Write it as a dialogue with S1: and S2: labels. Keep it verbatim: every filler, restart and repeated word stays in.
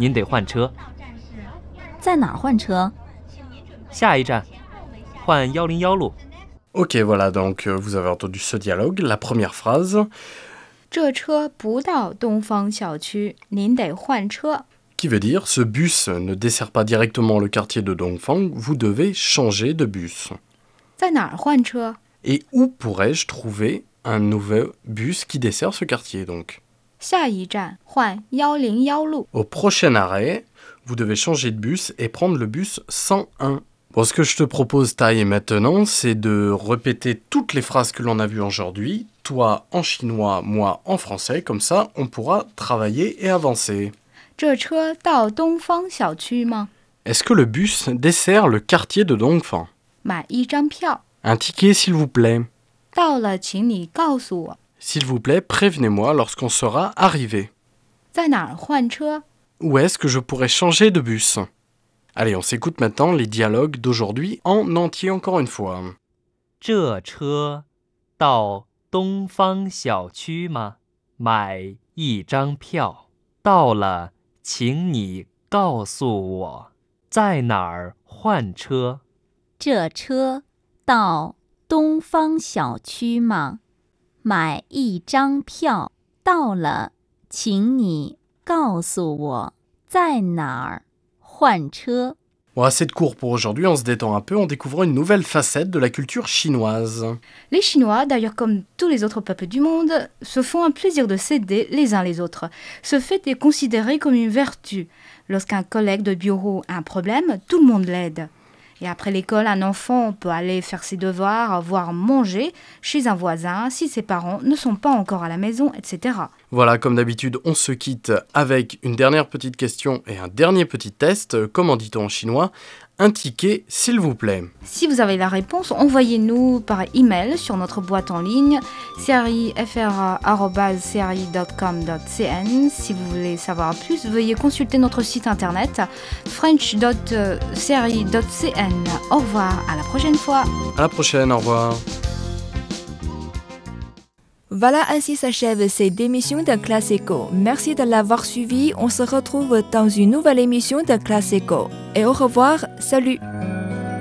S1: 您得换车。
S2: 在哪儿换车？
S1: 下一站，换一零一路。
S3: Ok, voilà, donc euh, vous avez entendu ce dialogue. La première phrase
S4: 这车不到东方小区，您得换车。
S3: qui veut dire ce bus ne dessert pas directement le quartier de Dongfang, vous devez changer de bus.
S4: 在哪儿换车？
S3: Et où pourrais-je trouver un nouveau bus qui dessert ce quartier donc?
S4: 下一站换一零一路。
S3: Au prochain arrêt, vous devez changer de bus et prendre le bus cent un. Bon, ce que je te propose, Tai, maintenant, c'est de répéter toutes les phrases que l'on a vues aujourd'hui, toi en chinois, moi en français, comme ça on pourra travailler et avancer.
S4: 这车到东方小区吗？
S3: Est-ce que le bus dessert le quartier de Dongfang?
S4: 买一张票。
S3: Un ticket, s'il vous plaît.
S4: 到了，请你告诉我。
S3: S'il vous plaît, prévenez-moi lorsqu'on sera arrivé.
S4: 在哪儿换车？
S3: Où est-ce que je pourrais changer de bus? Allez, on s'écoute maintenant les dialogues d'aujourd'hui en entier encore une fois.
S1: 这车到东方小区吗？买一张票。到了，请你告诉我，在哪儿换车？
S2: 这车到东方小区吗？买一张票。到了，请你告诉我，在哪儿换车。
S3: Bon, assez de cours pour aujourd'hui, on se détend un peu en découvrant une nouvelle facette de la culture chinoise.
S4: Les Chinois, d'ailleurs comme tous les autres peuples du monde, se font un plaisir de s'aider les uns les autres. Ce fait est considéré comme une vertu. Lorsqu'un collègue de bureau a un problème, tout le monde l'aide. Et après l'école, un enfant peut aller faire ses devoirs, voire manger chez un voisin si ses parents ne sont pas encore à la maison, et cetera.
S3: Voilà, comme d'habitude, on se quitte avec une dernière petite question et un dernier petit test. Comment dit-on en chinois? Un ticket, s'il vous plaît.
S4: Si vous avez la réponse, envoyez-nous par email sur notre boîte en ligne c r i f r a arobase c r i point com point c n. Si vous voulez savoir plus, veuillez consulter notre site internet french point c r i point c n. Au revoir, à la prochaine fois.
S3: À la prochaine, au revoir.
S5: Voilà, ainsi s'achève cette émission de Classe Eco. Merci de l'avoir suivi. On se retrouve dans une nouvelle émission de Classe Eco. Et au revoir, salut!